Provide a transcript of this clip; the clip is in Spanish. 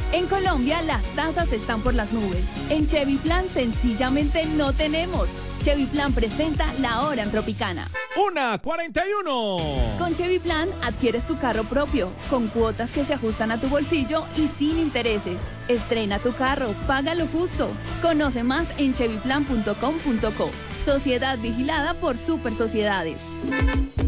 En Colombia las tasas están por las nubes. En Chevy Plan sencillamente no tenemos. Chevy Plan presenta La Hora en Tropicana. 1:41. Con Chevy Plan adquieres tu carro propio, con cuotas que se ajustan a tu bolsillo y sin intereses. Estrena tu carro, paga lo justo. Conoce más en chevyplan.com.co. Sociedad vigilada por Super Sociedades.